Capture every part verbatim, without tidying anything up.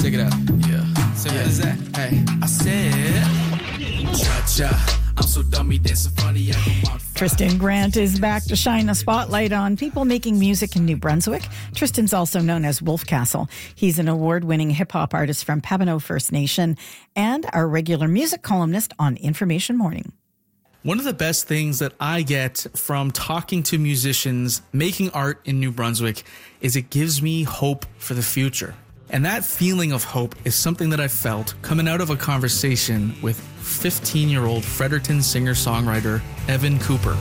Check it out. Yeah. So yeah. What is that? Hey, I said, cha-cha. I'm so dummy, dancing funny. Tristan Grant is back to shine a spotlight on people making music in New Brunswick. Tristan's also known as Wolfcastle. He's an award-winning hip-hop artist from Papineau First Nation and our regular music columnist on Information Morning. One of the best things that I get from talking to musicians making art in New Brunswick is it gives me hope for the future. And that feeling of hope is something that I felt coming out of a conversation with fifteen-year-old Fredericton singer-songwriter Evan Cooper.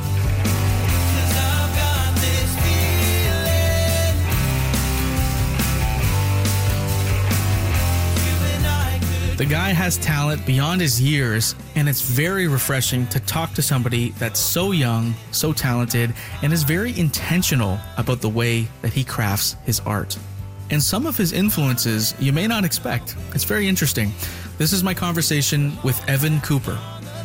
The guy has talent beyond his years, and it's very refreshing to talk to somebody that's so young, so talented, and is very intentional about the way that he crafts his art. And some of his influences you may not expect. It's very interesting. This is my conversation with Evan Cooper.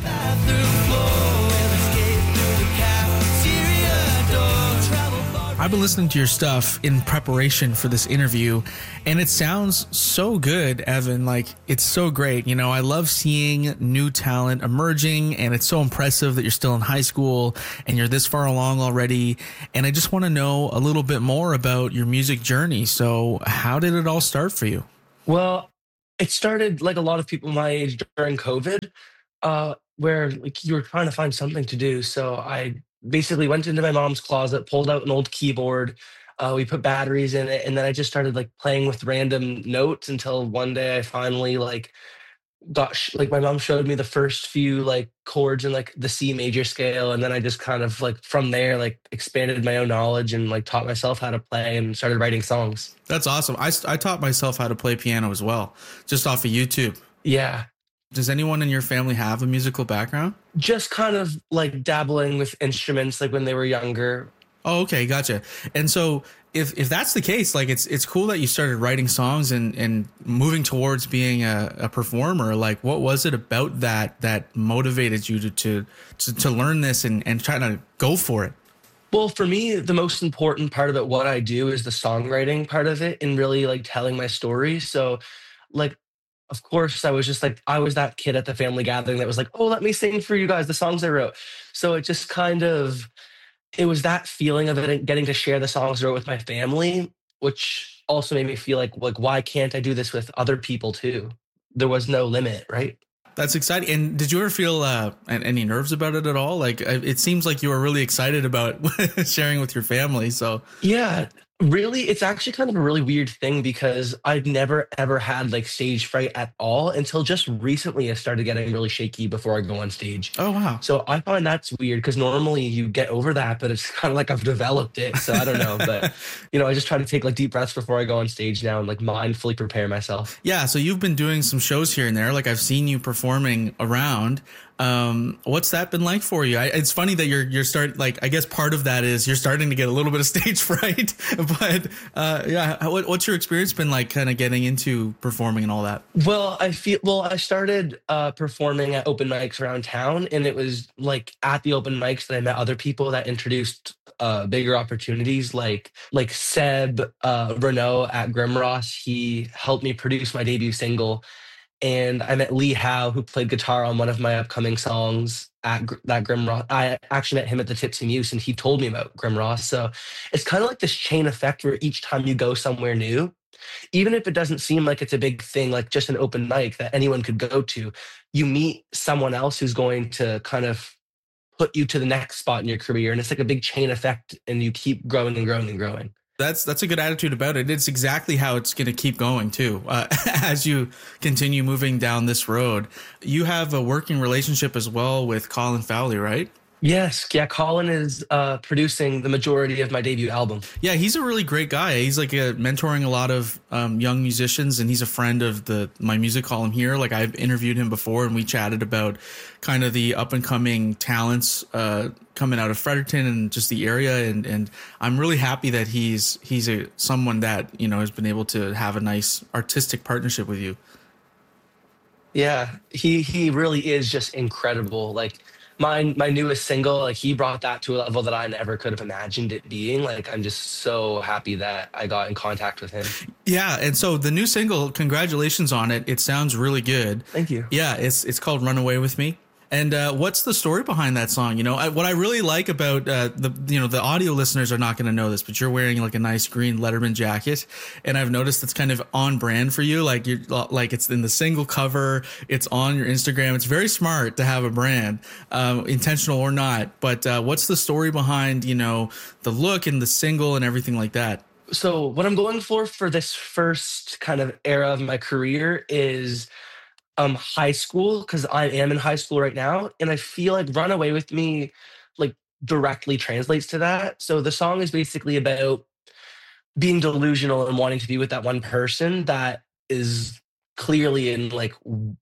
I've been listening to your stuff in preparation for this interview, and it sounds so good, Evan. Like, it's so great. You know, I love seeing new talent emerging, and it's so impressive that you're still in high school and you're this far along already. And I just want to know a little bit more about your music journey. So how did it all start for you? Well, it started like a lot of people my age during COVID, uh, where like you were trying to find something to do. So I basically went into my mom's closet, pulled out an old keyboard. Uh, we put batteries in it, and then I just started like playing with random notes until one day I finally like got sh- like my mom showed me the first few like chords in like the C major scale, and then I just kind of like from there like expanded my own knowledge and like taught myself how to play and started writing songs. That's awesome. I I taught myself how to play piano as well, just off of YouTube. Yeah. Does anyone in your family have a musical background? Just kind of like dabbling with instruments like when they were younger. Oh, okay. Gotcha. And so if if that's the case, like it's it's cool that you started writing songs and, and moving towards being a, a performer. Like, what was it about that that motivated you to to to, to learn this and, and try to go for it? Well, for me, the most important part about what I do is the songwriting part of it and really like telling my story. So like, of course, I was just like, I was that kid at the family gathering that was like, oh, let me sing for you guys the songs I wrote. So it just kind of, it was that feeling of it, getting to share the songs I wrote with my family, which also made me feel like, like, why can't I do this with other people too? There was no limit, right? That's exciting. And did you ever feel uh, any nerves about it at all? Like, it seems like you were really excited about sharing with your family. So yeah. Really, it's actually kind of a really weird thing because I've never ever had like stage fright at all until just recently I started getting really shaky before I go on stage. Oh, wow. So I find that's weird because normally you get over that, but it's kind of like I've developed it. So I don't know. But, you know, I just try to take like deep breaths before I go on stage now and like mindfully prepare myself. Yeah. So you've been doing some shows here and there. Like I've seen you performing around. Um, what's that been like for you? I, it's funny that you're, you're start like, I guess part of that is you're starting to get a little bit of stage fright, but, uh, yeah, what, what's your experience been like kind of getting into performing and all that? Well, I feel, well, I started, uh, performing at open mics around town, and it was like at the open mics that I met other people that introduced, uh, bigger opportunities like, like Seb, uh, Renault at Grimross. He helped me produce my debut single. And I met Lee Howe, who played guitar on one of my upcoming songs at Gr- that Grimross. I actually met him at the Tipsy Muse, and he told me about Grimross. So it's kind of like this chain effect where each time you go somewhere new, even if it doesn't seem like it's a big thing, like just an open mic that anyone could go to, you meet someone else who's going to kind of put you to the next spot in your career. And it's like a big chain effect, and you keep growing and growing and growing. That's that's a good attitude about it. It's exactly how it's going to keep going, too, uh, as you continue moving down this road. You have a working relationship as well with Colin Fowley, right? Yes. Yeah. Colin is uh, producing the majority of my debut album. Yeah, he's a really great guy. He's like a, mentoring a lot of um, young musicians, and he's a friend of the my music column here. Like I've interviewed him before, and we chatted about kind of the up and coming talents uh, coming out of Fredericton and just the area. And, and I'm really happy that he's he's a someone that, you know, has been able to have a nice artistic partnership with you. Yeah, he he really is just incredible. Like, my my newest single, like he brought that to a level that I never could have imagined it being. Like I'm just so happy that I got in contact with him. Yeah, and so the new single, congratulations on it. It sounds really good. Thank you. Yeah, it's it's called Run Away With Me. And uh, what's the story behind that song? You know, I, what I really like about uh, the, you know, the audio listeners are not going to know this, but you're wearing like a nice green Letterman jacket. And I've noticed it's kind of on brand for you. Like you're like, it's in the single cover. It's on your Instagram. It's very smart to have a brand, um, intentional or not. But uh, what's the story behind, you know, the look and the single and everything like that? So what I'm going for for this first kind of era of my career is um high school, because I am in high school right now, and I feel like Run Away With Me like directly translates to that. So the song is basically about being delusional and wanting to be with that one person that is clearly in like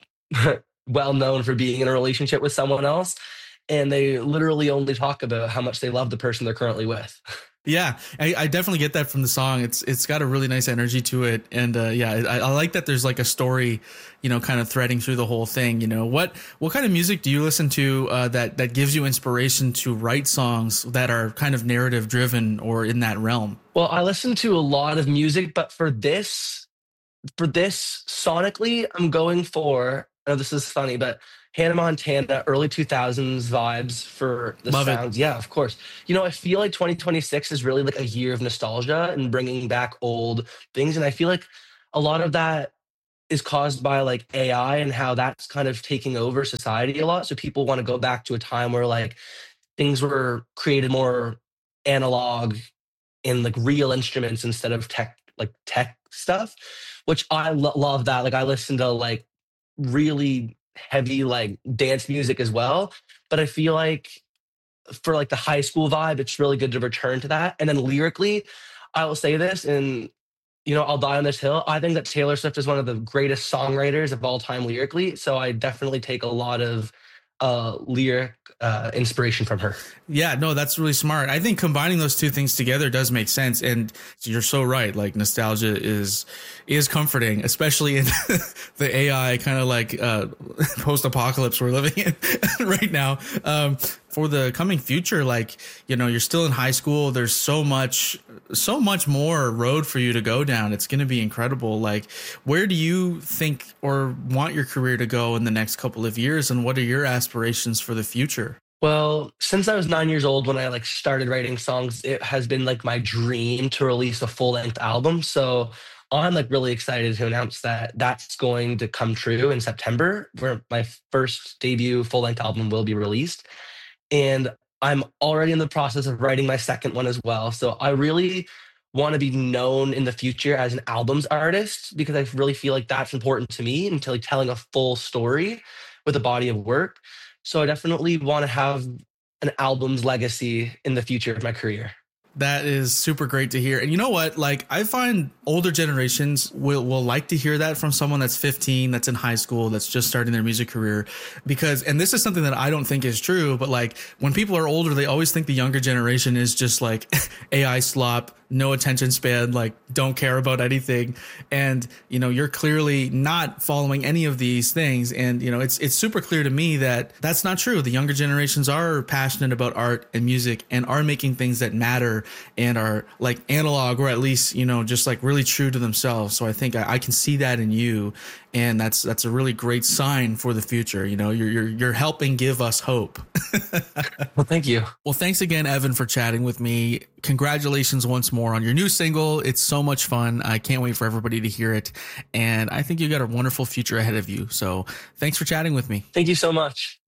well known for being in a relationship with someone else, and they literally only talk about how much they love the person they're currently with. Yeah, I, I definitely get that from the song. It's it's got a really nice energy to it, and uh, yeah, I, I like that there's like a story, you know, kind of threading through the whole thing. You know, what what kind of music do you listen to uh, that that gives you inspiration to write songs that are kind of narrative driven or in that realm? Well, I listen to a lot of music, but for this, for this sonically, I'm going for. I know this is funny, but Hannah Montana, early two thousands vibes for the Love sounds. it. Yeah, of course. You know, I feel like twenty twenty-six is really like a year of nostalgia and bringing back old things. And I feel like a lot of that is caused by like A I and how that's kind of taking over society a lot. So people want to go back to a time where like things were created more analog and like real instruments instead of tech, like tech stuff, which I lo- love that. Like I listen to like really heavy like dance music as well, but I feel like for like the high school vibe it's really good to return to that. And then lyrically, I will say this, and you know, I'll die on this hill, I think that Taylor Swift is one of the greatest songwriters of all time lyrically, so I definitely take a lot of uh lyric uh inspiration from her. Yeah, no, that's really smart. I think combining those two things together does make sense. And you're so right. Like nostalgia is, is comforting, especially in the A I kind of like, uh, post apocalypse we're living in right now. Um, for the coming future, like, you know, you're still in high school. There's so much, so much more road for you to go down. It's going to be incredible. Like, where do you think or want your career to go in the next couple of years? And what are your aspirations for the future? Well, since I was nine years old when I like started writing songs, it has been like my dream to release a full-length album. So I'm like really excited to announce that that's going to come true in September, where my first debut full-length album will be released. And I'm already in the process of writing my second one as well. So I really want to be known in the future as an albums artist, because I really feel like that's important to me, until like telling a full story with a body of work. So I definitely want to have an album's legacy in the future of my career. That is super great to hear. And you know what? Like, I find older generations will, will like to hear that from someone that's fifteen, that's in high school, that's just starting their music career. Because, and this is something that I don't think is true, but like when people are older, they always think the younger generation is just like A I slop, no attention span, like don't care about anything. And, you know, you're clearly not following any of these things. And, you know, it's, it's super clear to me that that's not true. The younger generations are passionate about art and music and are making things that matter and are like analog, or at least, you know, just like really true to themselves. So I think I, I can see that in you. And that's, that's a really great sign for the future. You know, you're, you're, you're helping give us hope. Well, thank you. Well, thanks again, Evan, for chatting with me. Congratulations once more on your new single. It's so much fun. I can't wait for everybody to hear it. And I think you got a wonderful future ahead of you. So thanks for chatting with me. Thank you so much.